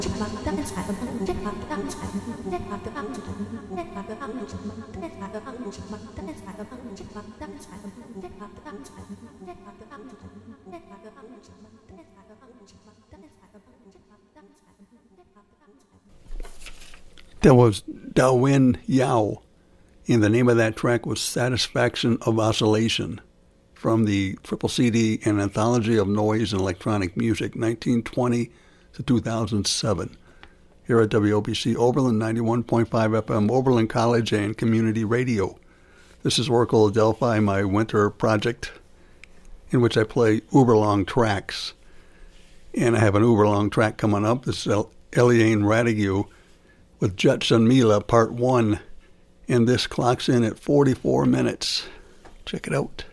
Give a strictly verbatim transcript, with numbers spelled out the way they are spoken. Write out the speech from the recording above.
There was Dawin Yao, and the name of that track was Satisfaction of Oscillation, from the triple C D and Anthology of Noise and Electronic Music, nineteen twenty to two thousand seven. Here at W O B C Oberlin, ninety-one point five F M, Oberlin College and Community Radio. This is Oracle of Delphi, my winter project, in which I play uber-long tracks. And I have an uber-long track coming up. This is Eliane Radigue with Jetson Mila Part one. And this clocks in at forty-four minutes. Check it out.